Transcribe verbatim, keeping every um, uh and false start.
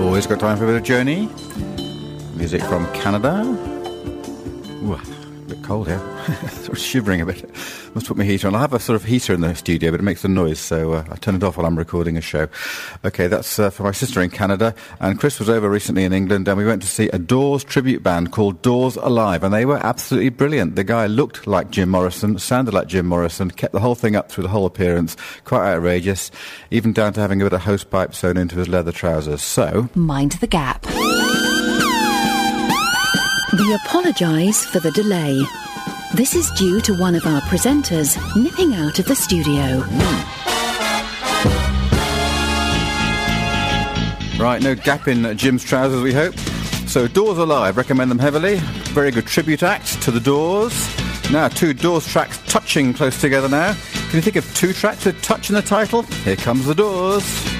Always got time for a bit of Joni. Music from Canada. Ooh, a bit cold here. Sort of shivering a bit. Must put my heater on. I have a sort of heater in the studio, but it makes a noise, so uh, I turn it off while I'm recording a show. Okay, that's uh, for my sister in Canada. And Chris was over recently in England, and we went to see a Doors tribute band called Doors Alive, and they were absolutely brilliant. The guy looked like Jim Morrison, sounded like Jim Morrison, kept the whole thing up through the whole appearance. Quite outrageous, even down to having a bit of hosepipe sewn into his leather trousers. So, mind the gap. We apologise for the delay. This is due to one of our presenters nipping out of the studio. Mm. Right, no gap in Jim's trousers, we hope. So, Doors Alive, recommend them heavily. Very good tribute act to the Doors. Now, two Doors tracks touching close together now. Can you think of two tracks with touch in the title? Here comes the Doors.